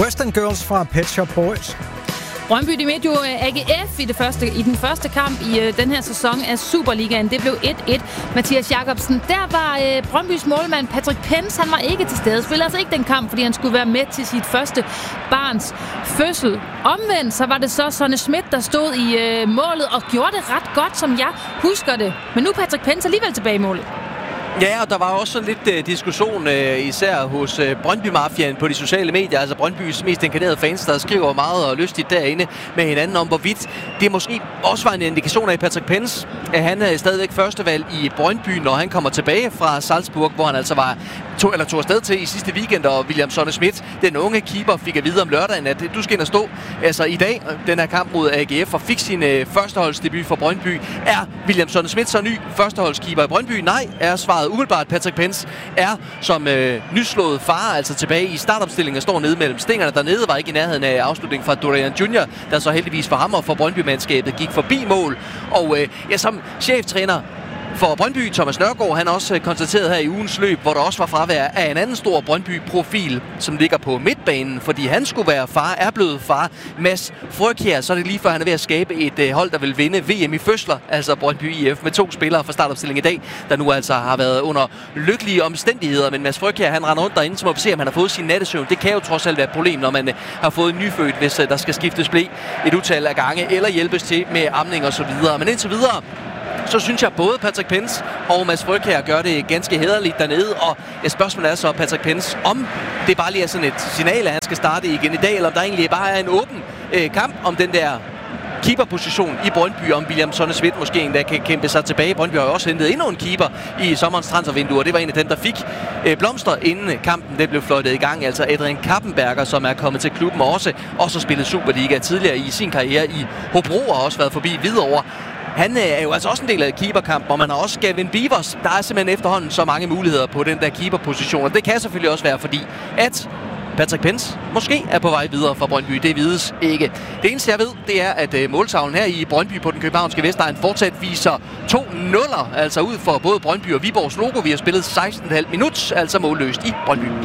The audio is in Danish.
Western Girls fra Pet Shop Boys. Brøndby de mødte jo AGF i den første kamp i den her sæson af Superligaen. Det blev 1-1. Mathias Jacobsen, der var Brøndbys målmand Patrick Pence, han var ikke til stede. Spillede altså ikke den kamp, fordi han skulle være med til sit første barns fødsel. Omvendt så var det så Sonne Schmidt, der stod i målet og gjorde det ret godt, som jeg husker det. Men nu er Patrick Pence alligevel tilbage i målet. Ja, og der var også sådan lidt diskussion, især hos Brøndby-mafiaen på de sociale medier, altså Brøndbys mest inkarnerede fans, der skriver meget og lystigt derinde med hinanden om, hvorvidt det måske også var en indikation af Patrick Pence, at han er stadigvæk førstevalg i Brøndby, når han kommer tilbage fra Salzburg, hvor han altså tog afsted til i sidste weekend, og William Sonne Schmidt, den unge keeper, fik at vide om lørdagen, at du skal ind og stå altså i dag, den her kamp mod AGF, og fik sin førsteholdsdebut for Brøndby. Er William Sonne Schmidt så ny førsteholdskeeper i Brøndby? Nej, er svaret umiddelbart. Patrick Pence er som nyslået far, altså tilbage i startopstillingen og står nede mellem stængerne. Dernede var ikke i nærheden af afslutningen fra Dorian Junior, der så heldigvis for ham og for Brøndby-mandskabet gik forbi mål. Og som cheftræner for Brøndby, Thomas Nørgaard, han også konstateret her i ugens løb, hvor der også var fravær af en anden stor Brøndby-profil, som ligger på midtbanen, fordi han skulle være far, er blevet far. Mads Frøkjær, så er det lige før han er ved at skabe et hold, der vil vinde VM i fødsler, altså Brøndby IF, med 2 spillere fra startopstilling i dag, der nu altså har været under lykkelige omstændigheder. Men Mads Frøkjær, han render rundt derinde, som at se, om han har fået sin nattesøvn. Det kan jo trods alt være et problem, når man har fået en nyfødt, hvis der skal skiftes ble et utal af gange, eller hjælpes til med amning og så videre. Men indtil videre, så synes jeg, både Patrick Pence og Mads Frøkjær gør det ganske hæderligt dernede. Og spørgsmålet er så, Patrick Pence, om det bare lige er sådan et signal, at han skal starte igen i dag, eller om der egentlig bare er en åben kamp om den der keeperposition i Brøndby, om William Sonne Schmidt måske en, der kan kæmpe sig tilbage. Brøndby har jo også hentet endnu en keeper i sommerens transfervindue, og det var en af dem, der fik blomster inden kampen det blev fløjtet i gang. Altså Adrian Kappenberger, som er kommet til klubben og også spillet Superliga tidligere i sin karriere i Hobro og også været forbi Hvidovre. Han er jo altså også en del af keeperkampen, og man har også Gavin Beavers. Der er simpelthen efterhånden så mange muligheder på den der keeperposition, og det kan selvfølgelig også være fordi, at Patrick Pence måske er på vej videre fra Brøndby. Det vides ikke. Det eneste, jeg ved, det er, at måltavlen her i Brøndby på den københavnske Vestegn fortsat viser 2-0'er, altså ud for både Brøndby og Viborgs logo. Vi har spillet 16,5 minutter, altså målløst i Brøndby.